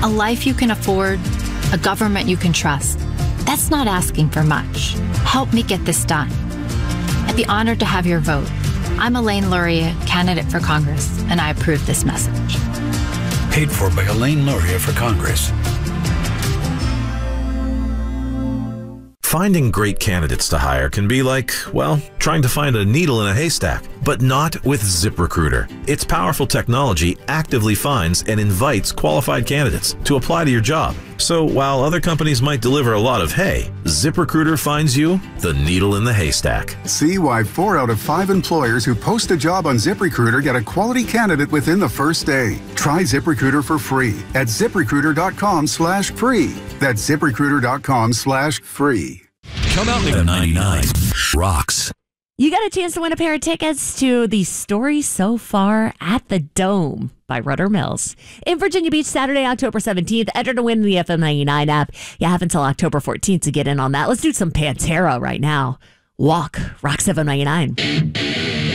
A life you can afford, a government you can trust. That's not asking for much. Help me get this done. I'd be honored to have your vote. I'm Elaine Luria, candidate for Congress, and I approve this message. Paid for by Elaine Luria for Congress. Finding great candidates to hire can be like, well, trying to find a needle in a haystack, but not with ZipRecruiter. Its powerful technology actively finds and invites qualified candidates to apply to your job. So while other companies might deliver a lot of hay, ZipRecruiter finds you the needle in the haystack. See why 4 out of 5 employers who post a job on ZipRecruiter get a quality candidate within the first day. Try ZipRecruiter for free at ZipRecruiter.com/free. That's ZipRecruiter.com/free. Come out in 99 rocks. You got a chance to win a pair of tickets to the Story So Far at the Dome by Rudder Mills in Virginia Beach, Saturday, October 17th. Enter to win the FM 99 app. You have until October 14th to get in on that. Let's do some Pantera right now. Walk, Rock 799.